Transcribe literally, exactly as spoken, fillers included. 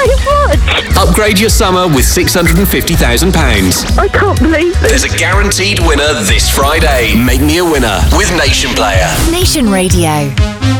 much. Upgrade your summer with six hundred fifty thousand pounds. I can't believe it. There's a guaranteed winner this Friday. Make me a winner with Nation Player. Nation Radio.